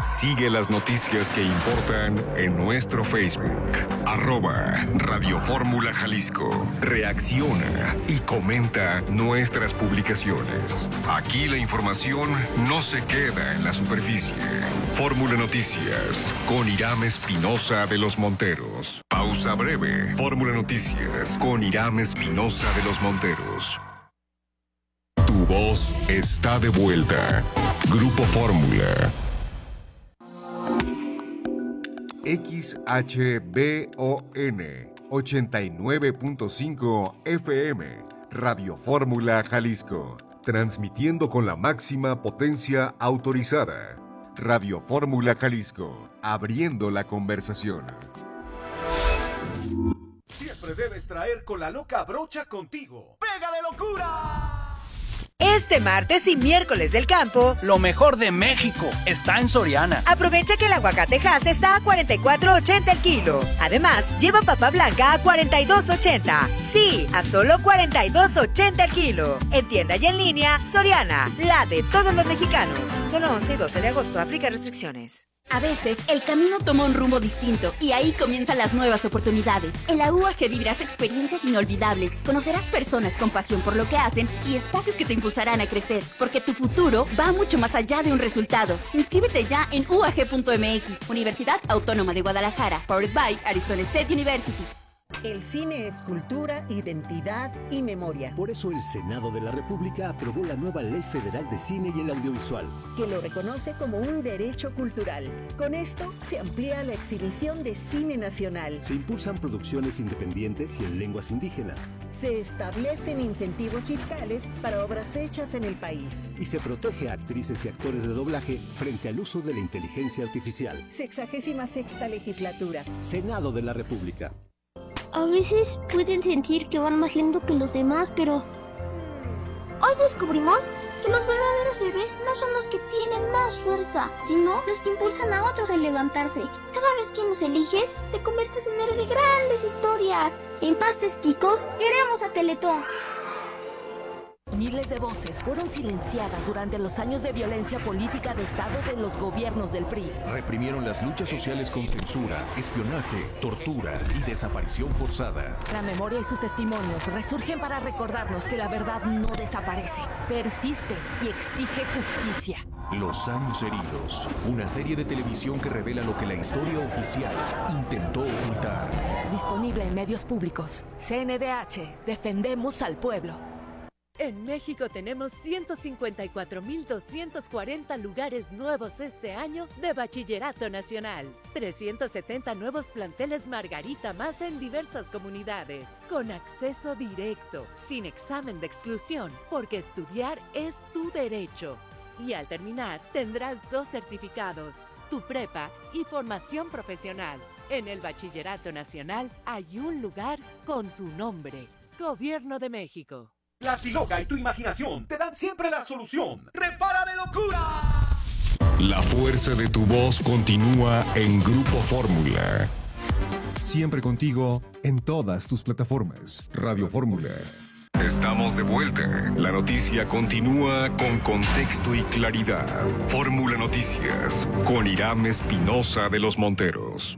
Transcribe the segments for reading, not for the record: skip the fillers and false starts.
Sigue las noticias que importan en nuestro Facebook, @Radio Fórmula Jalisco. Reacciona y comenta nuestras publicaciones. Aquí la información no se queda en la superficie. Fórmula Noticias con Irán Espinosa de los Monteros. Pausa breve. Fórmula Noticias con Irán Espinosa de los Monteros. Tu voz está de vuelta. Grupo Fórmula. XHBON 89.5 FM, Radio Fórmula Jalisco, transmitiendo con la máxima potencia autorizada. Radio Fórmula Jalisco, abriendo la conversación. Siempre debes traer con la loca brocha contigo. ¡Pega de locura! Este martes y miércoles del campo, lo mejor de México está en Soriana. Aprovecha que el aguacate Hass está a $44.80 el kilo. Además, lleva papa blanca a $42.80. Sí, a solo $42.80 el kilo. En tienda y en línea, Soriana, la de todos los mexicanos. Solo 11 y 12 de agosto, aplica restricciones. A veces, el camino toma un rumbo distinto y ahí comienzan las nuevas oportunidades. En la UAG vivirás experiencias inolvidables, conocerás personas con pasión por lo que hacen y espacios que te impulsarán a crecer, porque tu futuro va mucho más allá de un resultado. Inscríbete ya en UAG.mx, Universidad Autónoma de Guadalajara, powered by Arizona State University. El cine es cultura, identidad y memoria. Por eso el Senado de la República aprobó la nueva Ley Federal de Cine y el Audiovisual, que lo reconoce como un derecho cultural. Con esto se amplía la exhibición de cine nacional. Se impulsan producciones independientes y en lenguas indígenas. Se establecen incentivos fiscales para obras hechas en el país. Y se protege a actrices y actores de doblaje frente al uso de la inteligencia artificial. 66ª legislatura. Senado de la República. A veces pueden sentir que van más lento que los demás, pero hoy descubrimos que los verdaderos héroes no son los que tienen más fuerza, sino los que impulsan a otros a levantarse. Cada vez que nos eliges, te conviertes en héroe de grandes historias. En Pastes Quicos, queremos a Teletón. Miles de voces fueron silenciadas durante los años de violencia política de Estado de los gobiernos del PRI. Reprimieron las luchas sociales con censura, espionaje, tortura y desaparición forzada. La memoria y sus testimonios resurgen para recordarnos que la verdad no desaparece, persiste y exige justicia. Los años heridos, una serie de televisión que revela lo que la historia oficial intentó ocultar. Disponible en medios públicos. CNDH, defendemos al pueblo. En México tenemos 154.240 lugares nuevos este año de Bachillerato Nacional. 370 nuevos planteles Margarita más en diversas comunidades. Con acceso directo, sin examen de exclusión, porque estudiar es tu derecho. Y al terminar, tendrás 2 certificados, tu prepa y formación profesional. En el Bachillerato Nacional hay un lugar con tu nombre. Gobierno de México. Plastiloca y tu imaginación te dan siempre la solución. ¡Repara de locura! La fuerza de tu voz continúa en Grupo Fórmula. Siempre contigo en todas tus plataformas. Radio Fórmula. Estamos de vuelta. La noticia continúa con contexto y claridad. Fórmula Noticias con Irán Espinosa de los Monteros.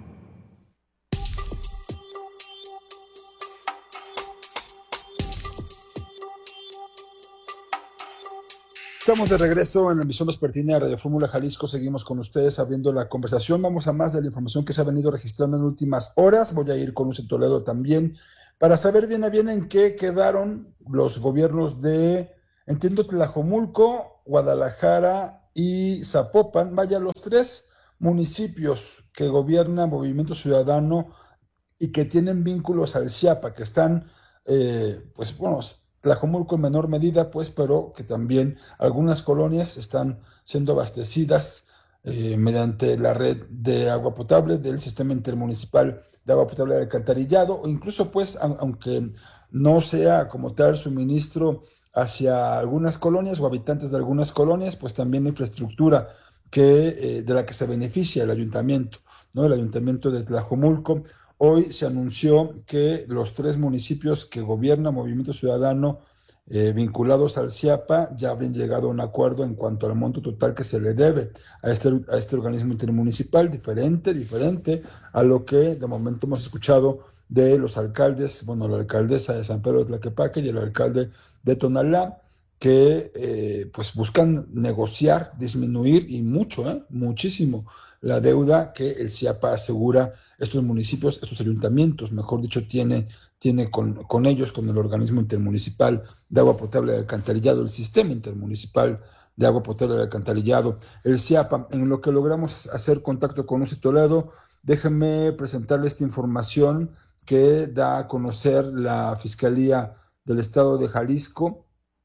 Estamos de regreso en la emisión vespertina de Radio Fórmula Jalisco. Seguimos con ustedes abriendo la conversación. Vamos a más de la información que se ha venido registrando en últimas horas. Voy a ir con Luce Toledo también para saber bien a bien en qué quedaron los gobiernos de, entiendo, Tlajomulco, Guadalajara y Zapopan. Vaya, los 3 municipios que gobierna Movimiento Ciudadano y que tienen vínculos al CIAPA, que están, pues bueno, Tlajomulco en menor medida, pues, pero que también algunas colonias están siendo abastecidas mediante la red de agua potable del Sistema Intermunicipal de Agua Potable de Alcantarillado, o incluso, pues, aunque no sea como tal suministro hacia algunas colonias o habitantes de algunas colonias, pues también la infraestructura de la que se beneficia el ayuntamiento, ¿no? El ayuntamiento de Tlajomulco. Hoy se anunció que los 3 municipios que gobierna Movimiento Ciudadano vinculados al CIAPA ya habrían llegado a un acuerdo en cuanto al monto total que se le debe a este organismo intermunicipal, diferente a lo que de momento hemos escuchado de los alcaldes, bueno, la alcaldesa de San Pedro de Tlaquepaque y el alcalde de Tonalá, que pues buscan negociar, disminuir y muchísimo la deuda que el CIAPA asegura estos municipios, estos ayuntamientos, mejor dicho, tiene con ellos, con el organismo intermunicipal de agua potable y alcantarillado, el sistema intermunicipal de agua potable y alcantarillado, el CIAPA. En lo que logramos hacer contacto con Lucy Toledo, déjenme presentarle esta información que da a conocer la Fiscalía del Estado de Jalisco.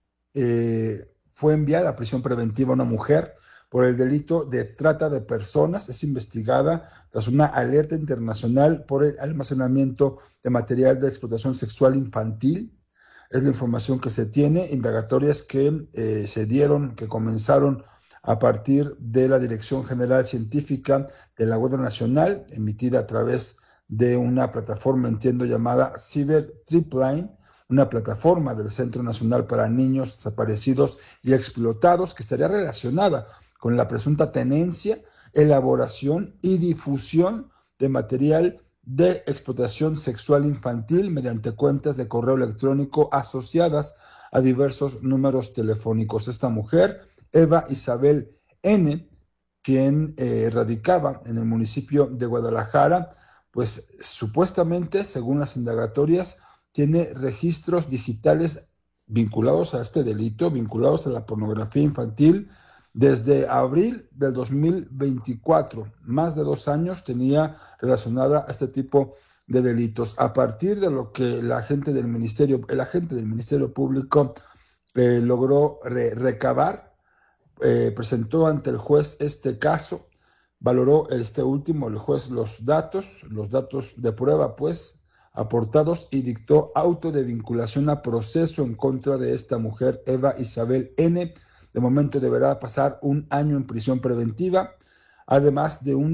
Fue enviada a prisión preventiva una mujer por el delito de trata de personas. Es investigada tras una alerta internacional por el almacenamiento de material de explotación sexual infantil. Es la información que se tiene, indagatorias que se dieron, que comenzaron a partir de la Dirección General Científica de la Guardia Nacional, emitida a través de una plataforma, entiendo, llamada Cyber Tripline, una plataforma del Centro Nacional para Niños Desaparecidos y Explotados, que estaría relacionada con la presunta tenencia, elaboración y difusión de material de explotación sexual infantil mediante cuentas de correo electrónico asociadas a diversos números telefónicos. Esta mujer, Eva Isabel N., quien radicaba en el municipio de Guadalajara, pues supuestamente, según las indagatorias, tiene registros digitales vinculados a este delito, vinculados a la pornografía infantil. Desde abril del 2024, más de 2 años tenía relacionada a este tipo de delitos. A partir de lo que el agente del Ministerio Público logró recabar, presentó ante el juez este caso, valoró el juez los datos de prueba, pues, aportados, y dictó auto de vinculación a proceso en contra de esta mujer, Eva Isabel N. De momento deberá pasar 1 año en prisión preventiva, además de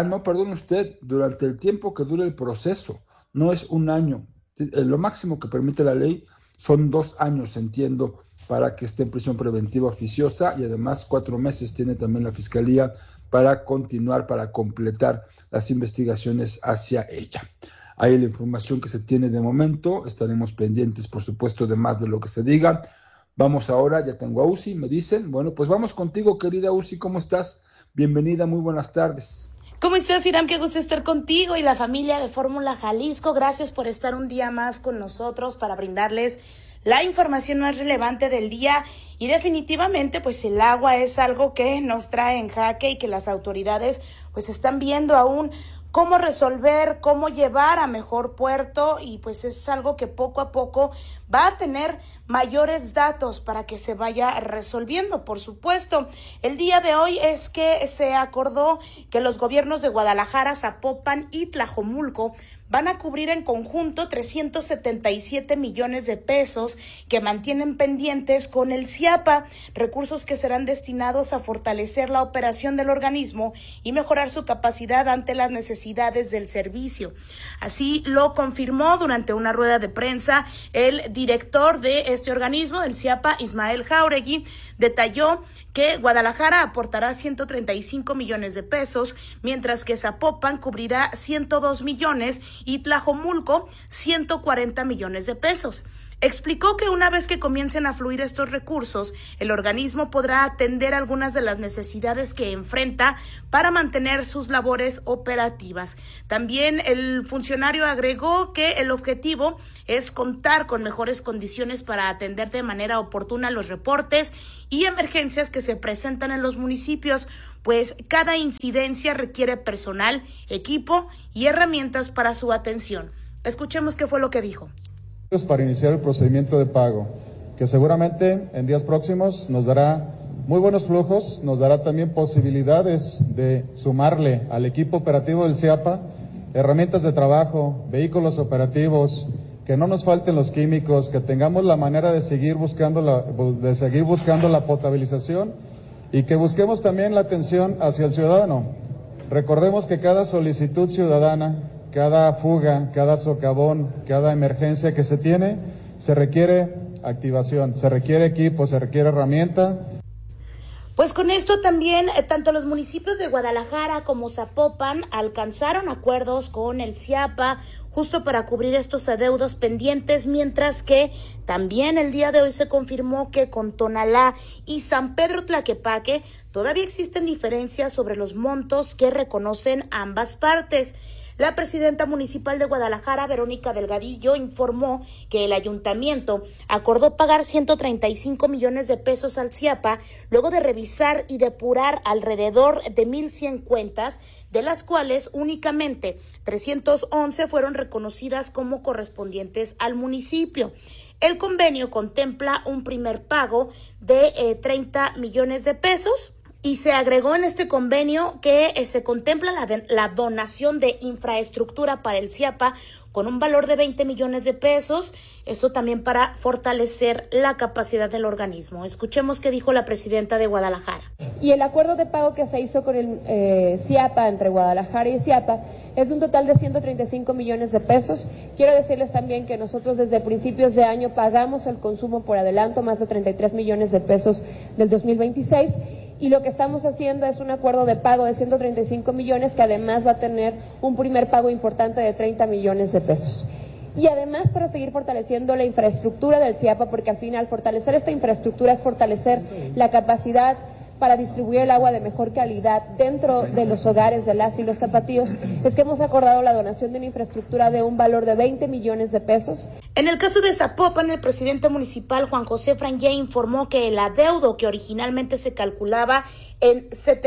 durante el tiempo que dure el proceso. No es 1 año. Lo máximo que permite la ley son 2 años, entiendo, para que esté en prisión preventiva oficiosa, y además 4 meses tiene también la Fiscalía para continuar, para completar las investigaciones hacia ella. Ahí la información que se tiene de momento. Estaremos pendientes, por supuesto, de más de lo que se diga. Vamos ahora, ya tengo a Uzi, me dicen. Bueno, pues vamos contigo, querida Uzi, ¿cómo estás? Bienvenida, muy buenas tardes. ¿Cómo estás, Iram? Qué gusto estar contigo y la familia de Fórmula Jalisco. Gracias por estar un día más con nosotros para brindarles la información más relevante del día. Y definitivamente, pues el agua es algo que nos trae en jaque y que las autoridades pues están viendo aún cómo resolver, cómo llevar a mejor puerto, y pues es algo que poco a poco va a tener mayores datos para que se vaya resolviendo, por supuesto. El día de hoy es que se acordó que los gobiernos de Guadalajara, Zapopan y Tlajomulco van a cubrir en conjunto 377 millones de pesos que mantienen pendientes con el CIAPA, recursos que serán destinados a fortalecer la operación del organismo y mejorar su capacidad ante las necesidades del servicio. Así lo confirmó durante una rueda de prensa el director de este organismo, del CIAPA, Ismael Jáuregui. Detalló que Guadalajara aportará 135 millones de pesos, mientras que Zapopan cubrirá 102 millones y Tlajomulco 140 millones de pesos. Explicó que una vez que comiencen a fluir estos recursos, el organismo podrá atender algunas de las necesidades que enfrenta para mantener sus labores operativas. También el funcionario agregó que el objetivo es contar con mejores condiciones para atender de manera oportuna los reportes y emergencias que se presentan en los municipios, pues cada incidencia requiere personal, equipo y herramientas para su atención. Escuchemos qué fue lo que dijo. Para iniciar el procedimiento de pago, que seguramente en días próximos nos dará muy buenos flujos, nos dará también posibilidades de sumarle al equipo operativo del CIAPA herramientas de trabajo, vehículos operativos, que no nos falten los químicos, que tengamos la manera de seguir buscando la potabilización y que busquemos también la atención hacia el ciudadano. Recordemos que cada solicitud ciudadana, cada fuga, cada socavón, cada emergencia que se tiene, se requiere activación. Se requiere equipo, se requiere herramienta. Pues con esto también, tanto los municipios de Guadalajara como Zapopan alcanzaron acuerdos con el CIAPA justo para cubrir estos adeudos pendientes, mientras que también el día de hoy se confirmó que con Tonalá y San Pedro Tlaquepaque todavía existen diferencias sobre los montos que reconocen ambas partes. La presidenta municipal de Guadalajara, Verónica Delgadillo, informó que el ayuntamiento acordó pagar 135 millones de pesos al CIAPA luego de revisar y depurar alrededor de 1,100 cuentas, de las cuales únicamente 311 fueron reconocidas como correspondientes al municipio. El convenio contempla un primer pago de 30 millones de pesos. Y se agregó en este convenio que se contempla la donación de infraestructura para el CIAPA con un valor de 20 millones de pesos, eso también para fortalecer la capacidad del organismo. Escuchemos qué dijo la presidenta de Guadalajara. Y el acuerdo de pago que se hizo con el CIAPA, entre Guadalajara y CIAPA, es un total de 135 millones de pesos. Quiero decirles también que nosotros desde principios de año pagamos el consumo por adelanto, más de 33 millones de pesos del 2026, y lo que estamos haciendo es un acuerdo de pago de 135 millones que además va a tener un primer pago importante de 30 millones de pesos. Y además para seguir fortaleciendo la infraestructura del CIAPA, porque al final fortalecer esta infraestructura es fortalecer la capacidad para distribuir el agua de mejor calidad dentro de los hogares de las y los tapatíos, es que hemos acordado la donación de una infraestructura de un valor de 20 millones de pesos. En el caso de Zapopan, el presidente municipal Juan José Frangé informó que el adeudo que originalmente se calculaba en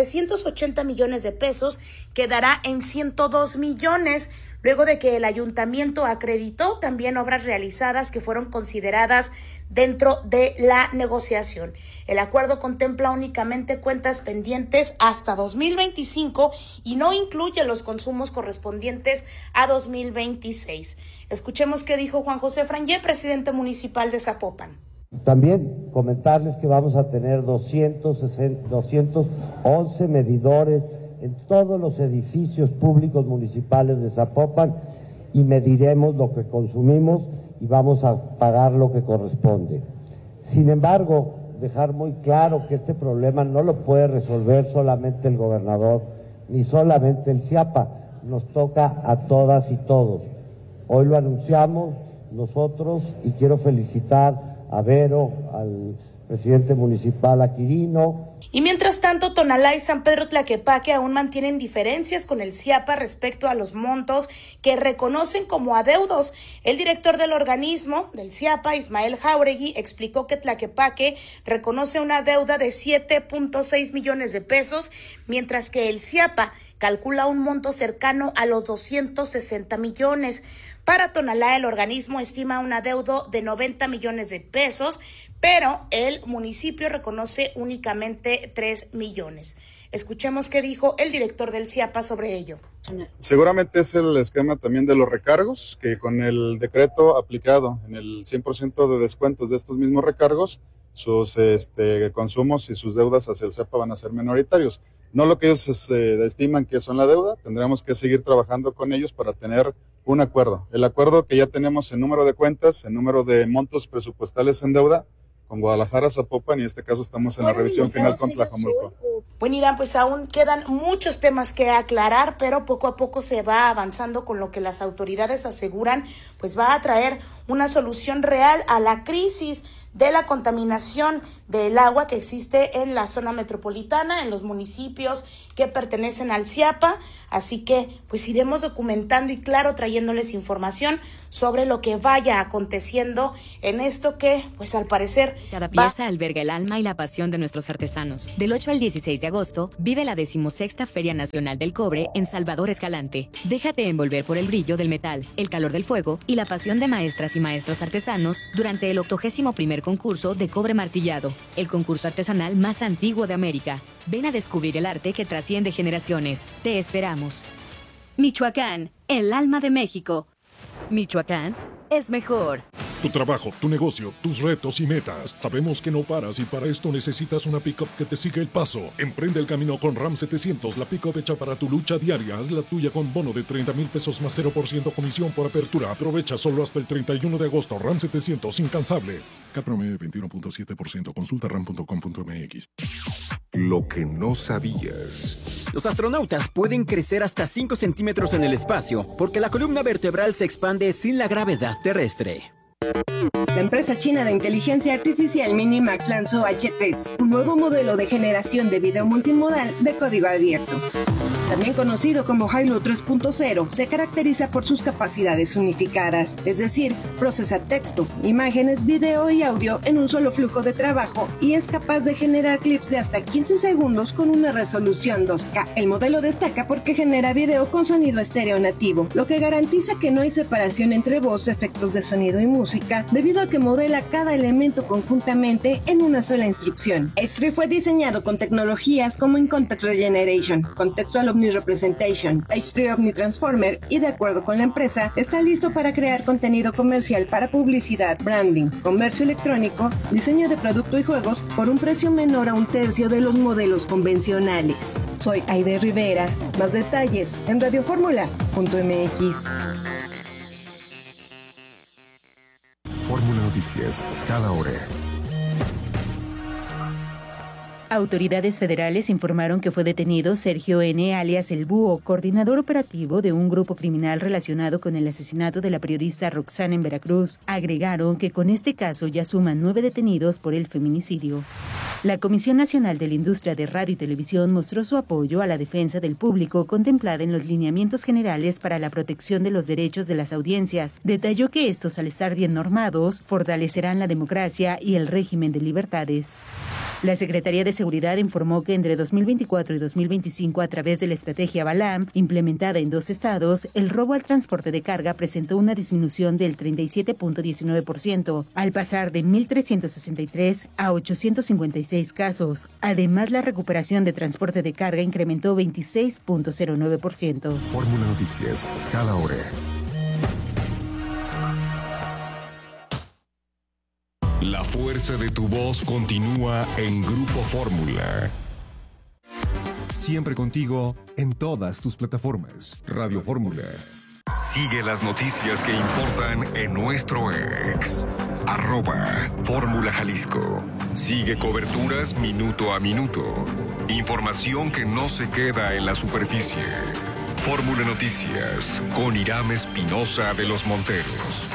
780 millones de pesos quedará en 102 millones, luego de que el ayuntamiento acreditó también obras realizadas que fueron consideradas dentro de la negociación. El acuerdo contempla únicamente cuentas pendientes hasta 2025 y no incluye los consumos correspondientes a 2026. Escuchemos qué dijo Juan José Frangé, presidente municipal de Zapopan. También comentarles que vamos a tener 211 medidores en todos los edificios públicos municipales de Zapopan y mediremos lo que consumimos y vamos a pagar lo que corresponde. Sin embargo, dejar muy claro que este problema no lo puede resolver solamente el gobernador ni solamente el CIAPA, nos toca a todas y todos. Hoy lo anunciamos nosotros y quiero felicitar a Vero, al presidente municipal Aquirino. Y mientras tanto, Tonalá y San Pedro Tlaquepaque aún mantienen diferencias con el CIAPA respecto a los montos que reconocen como adeudos. El director del organismo, del CIAPA, Ismael Jauregui, explicó que Tlaquepaque reconoce una deuda de 7.6 millones de pesos, mientras que el CIAPA calcula un monto cercano a los 260 millones. Para Tonalá, el organismo estima un adeudo de 90 millones de pesos, pero el municipio reconoce únicamente 3 millones. Escuchemos qué dijo el director del CIAPA sobre ello. Seguramente es el esquema también de los recargos, que con el decreto aplicado en el 100% de descuentos de estos mismos recargos, sus consumos y sus deudas hacia el CIAPA van a ser minoritarios. No lo que ellos estiman que son la deuda, tendremos que seguir trabajando con ellos para tener un acuerdo. El acuerdo que ya tenemos en número de cuentas, en número de montos presupuestales en deuda, con Guadalajara, Zapopan, y en este caso estamos en la revisión final con Tlajomulco. Bueno, Irán, pues aún quedan muchos temas que aclarar, pero poco a poco se va avanzando con lo que las autoridades aseguran, pues va a traer una solución real a la crisis de la contaminación del agua que existe en la zona metropolitana, en los municipios que pertenecen al CIAPA. Así que pues iremos documentando y claro, trayéndoles información sobre lo que vaya aconteciendo en esto que pues al parecer cada pieza alberga el alma y la pasión de nuestros artesanos. Del 8 al 16 de agosto vive la 16ª Feria Nacional del Cobre en Salvador Escalante. Déjate envolver por el brillo del metal, el calor del fuego y la pasión de maestras y maestros artesanos durante el 81º concurso de cobre martillado, el concurso artesanal más antiguo de América. Ven a descubrir el arte que trasciende generaciones. Te esperamos. Michoacán, el alma de México. Michoacán es mejor. Tu trabajo, tu negocio, tus retos y metas. Sabemos que no paras y para esto necesitas una pick-up que te siga el paso. Emprende el camino con Ram 700, la pick-up hecha para tu lucha diaria. Haz la tuya con bono de 30,000 pesos más 0% comisión por apertura. Aprovecha solo hasta el 31 de agosto. Ram 700, incansable. CAT promedio 21.7%. Consulta ram.com.mx. Lo que no sabías. Los astronautas pueden crecer hasta 5 centímetros en el espacio porque la columna vertebral se expande sin la gravedad terrestre. La empresa china de inteligencia artificial Minimax lanzó H3, un nuevo modelo de generación de video multimodal de código abierto. También conocido como Hailu 3.0, se caracteriza por sus capacidades unificadas, es decir, procesa texto, imágenes, video y audio en un solo flujo de trabajo y es capaz de generar clips de hasta 15 segundos con una resolución 2K. El modelo destaca porque genera video con sonido estéreo nativo, lo que garantiza que no hay separación entre voz, efectos de sonido y música, debido a que modela cada elemento conjuntamente en una sola instrucción. H3 fue diseñado con tecnologías como In-Context Regeneration, Contextual Omni-Representation, H3 Omni-Transformer y de acuerdo con la empresa, está listo para crear contenido comercial para publicidad, branding, comercio electrónico, diseño de producto y juegos por un precio menor a un tercio de los modelos convencionales. Soy Aide Rivera. Más detalles en radioformula.mx. Fórmula Noticias, cada hora. Autoridades federales informaron que fue detenido Sergio N., alias El Búho, coordinador operativo de un grupo criminal relacionado con el asesinato de la periodista Roxana en Veracruz. Agregaron que con este caso ya suman 9 detenidos por el feminicidio. La Comisión Nacional de la Industria de Radio y Televisión mostró su apoyo a la defensa del público contemplada en los lineamientos generales para la protección de los derechos de las audiencias. Detalló que estos, al estar bien normados, fortalecerán la democracia y el régimen de libertades. La Secretaría de Seguridad informó que entre 2024 y 2025, a través de la estrategia Balam, implementada en 2 estados, el robo al transporte de carga presentó una disminución del 37.19%, al pasar de 1.363 a 856 casos. Además, la recuperación de transporte de carga incrementó 26.09%. Fórmula Noticias, cada hora. La fuerza de tu voz continúa en Grupo Fórmula. Siempre contigo en todas tus plataformas. Radio Fórmula. Sigue las noticias que importan en nuestro ex. @Fórmula Jalisco. Sigue coberturas minuto a minuto. Información que no se queda en la superficie. Fórmula Noticias con Irán Espinosa de los Monteros.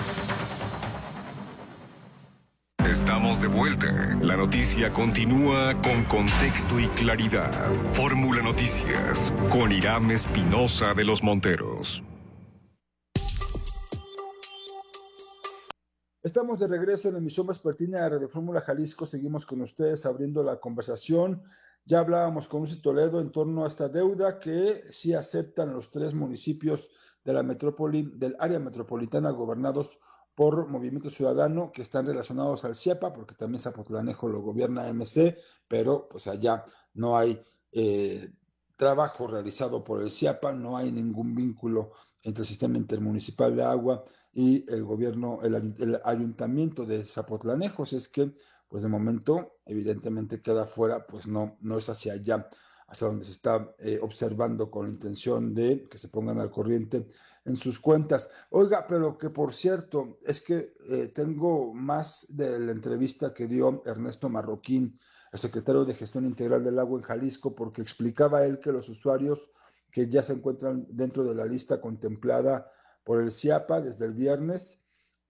Estamos de vuelta. La noticia continúa con contexto y claridad. Fórmula Noticias con Irán Espinosa de los Monteros. Estamos de regreso en la emisión vespertina de Radio Fórmula Jalisco. Seguimos con ustedes abriendo la conversación. Ya hablábamos con Lucy Toledo en torno a esta deuda que sí aceptan los 3 municipios de la metrópoli, del área metropolitana gobernados por Movimiento Ciudadano, que están relacionados al CIAPA, porque también Zapotlanejo lo gobierna MC, pero pues allá no hay trabajo realizado por el CIAPA, no hay ningún vínculo entre el sistema intermunicipal de agua y el gobierno, el ayuntamiento de Zapotlanejo. Es que pues de momento evidentemente queda fuera, pues no es hacia allá, hacia donde se está observando con la intención de que se pongan al corriente en sus cuentas. Oiga, pero que por cierto, es que tengo más de la entrevista que dio Ernesto Marroquín, el secretario de Gestión Integral del Agua en Jalisco, porque explicaba él que los usuarios que ya se encuentran dentro de la lista contemplada por el CIAPA desde el viernes,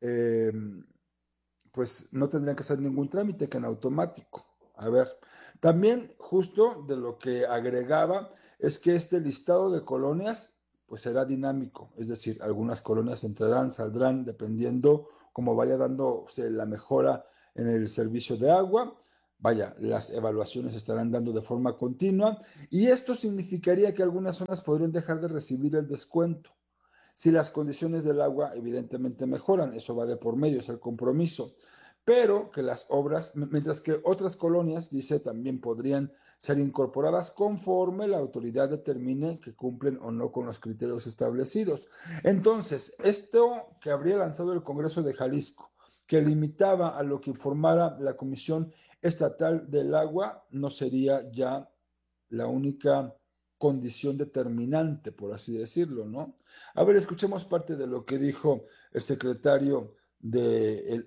pues no tendrían que hacer ningún trámite, que en automático. A ver, también justo de lo que agregaba es que este listado de colonias pues será dinámico, es decir, algunas colonias entrarán, saldrán, dependiendo cómo vaya dándose la mejora en el servicio de agua. Vaya, las evaluaciones se estarán dando de forma continua y esto significaría que algunas zonas podrían dejar de recibir el descuento. Si las condiciones del agua evidentemente mejoran, eso va de por medio, es el compromiso. Pero que las obras, mientras que otras colonias, dice, también podrían ser incorporadas conforme la autoridad determine que cumplen o no con los criterios establecidos. Entonces, esto que habría lanzado el Congreso de Jalisco, que limitaba a lo que informara la Comisión Estatal del Agua, no sería ya la única condición determinante, por así decirlo, ¿no? A ver, escuchemos parte de lo que dijo el secretario de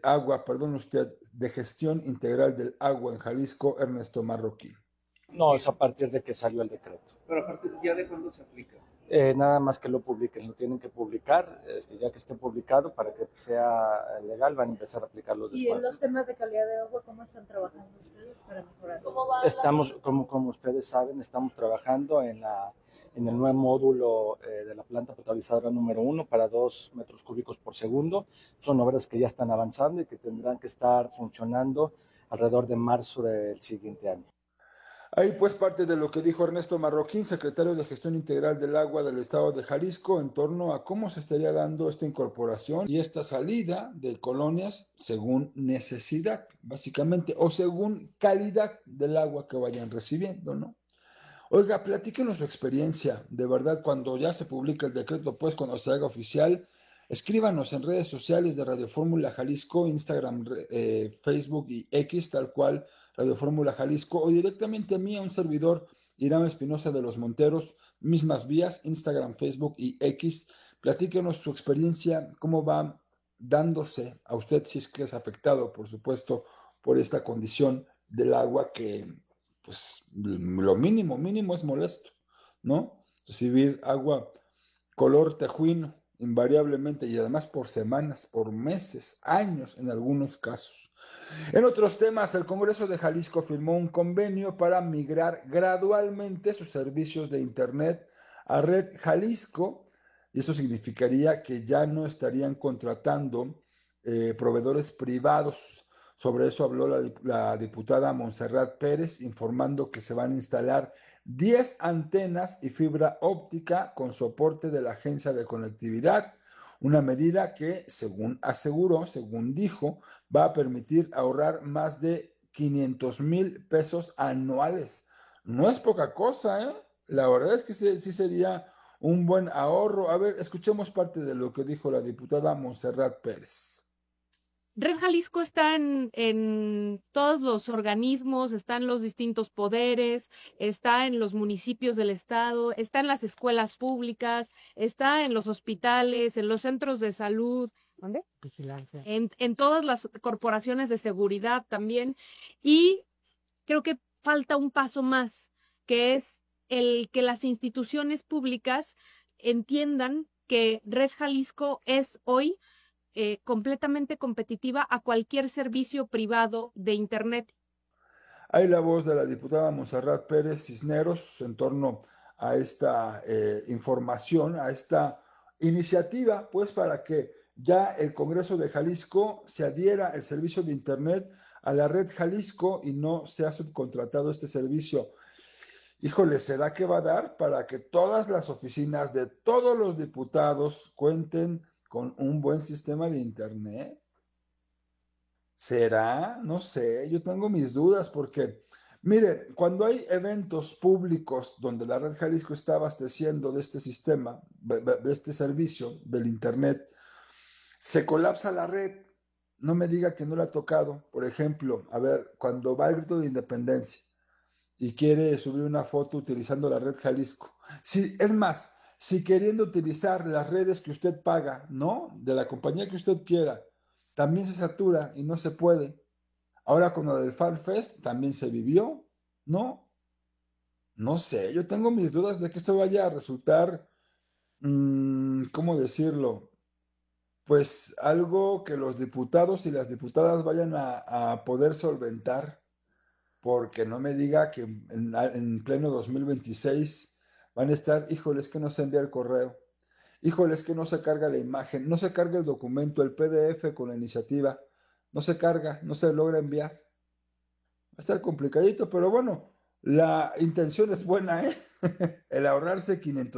Gestión Integral del Agua en Jalisco, Ernesto Marroquín. No, es a partir de que salió el decreto. ¿Pero a partir ya de cuándo se aplica? Nada más que lo publiquen, lo tienen que publicar, ya que esté publicado para que sea legal, van a empezar a aplicarlo después. ¿Y en los temas de calidad de agua, cómo están trabajando ustedes para mejorar? Estamos, como ustedes saben, estamos trabajando en el nuevo módulo de la planta potabilizadora número 1 para 2 metros cúbicos por segundo. Son obras que ya están avanzando y que tendrán que estar funcionando alrededor de marzo del siguiente año. Ahí pues parte de lo que dijo Ernesto Marroquín, secretario de Gestión Integral del Agua del Estado de Jalisco, en torno a cómo se estaría dando esta incorporación y esta salida de colonias según necesidad, básicamente, o según calidad del agua que vayan recibiendo, ¿no? Oiga, platíquenos su experiencia, de verdad, cuando ya se publica el decreto, pues cuando se haga oficial, escríbanos en redes sociales de Radio Fórmula Jalisco, Instagram, Facebook y X, tal cual, Radio Fórmula Jalisco, o directamente a mí, a un servidor, Irán Espinosa de los Monteros, mismas vías, Instagram, Facebook y X. Platíquenos su experiencia, cómo va dándose a usted, si es que es afectado, por supuesto, por esta condición del agua que, pues, lo mínimo es molesto, ¿no? Recibir agua color tejuino, invariablemente, y además por semanas, por meses, años en algunos casos. En otros temas, el Congreso de Jalisco firmó un convenio para migrar gradualmente sus servicios de Internet a Red Jalisco, y eso significaría que ya no estarían contratando proveedores privados. Sobre eso habló la diputada Montserrat Pérez, informando que se van a instalar 10 antenas y fibra óptica con soporte de la Agencia de Conectividad, una medida que, según aseguró, según dijo, va a permitir ahorrar más de 500,000 pesos anuales. No es poca cosa, ¿eh? La verdad es que sí sería un buen ahorro. A ver, escuchemos parte de lo que dijo la diputada Montserrat Pérez. Red Jalisco está en todos los organismos, está en los distintos poderes, está en los municipios del estado, está en las escuelas públicas, está en los hospitales, en los centros de salud, ¿dónde? Vigilancia. En todas las corporaciones de seguridad también. Y creo que falta un paso más, que es el que las instituciones públicas entiendan que Red Jalisco es hoy completamente competitiva a cualquier servicio privado de Internet. Hay la voz de la diputada Montserrat Pérez Cisneros en torno a esta información, a esta iniciativa, pues para que ya el Congreso de Jalisco se adhiera el servicio de Internet a la Red Jalisco y no sea subcontratado este servicio. Híjole, ¿será que va a dar para que todas las oficinas de todos los diputados cuenten con un buen sistema de Internet? ¿Será? No sé, yo tengo mis dudas porque, mire, cuando hay eventos públicos donde la Red Jalisco está abasteciendo de este sistema, de este servicio del Internet, se colapsa la red. No me diga que no le ha tocado. Por ejemplo, a ver, cuando va el grito de independencia y quiere subir una foto utilizando la Red Jalisco. Sí, es más, si queriendo utilizar las redes que usted paga, ¿no? De la compañía que usted quiera, también se satura y no se puede. Ahora con lo del FanFest también se vivió, ¿no? No sé, yo tengo mis dudas de que esto vaya a resultar, ¿cómo decirlo? Pues algo que los diputados y las diputadas vayan a poder solventar, porque no me diga que en pleno 2026 van a estar, híjole, es que no se envía el correo, híjole, es que no se carga la imagen, no se carga el documento, el PDF con la iniciativa, no se carga, no se logra enviar. Va a estar complicadito, pero bueno, la intención es buena, ¿eh? El ahorrarse 500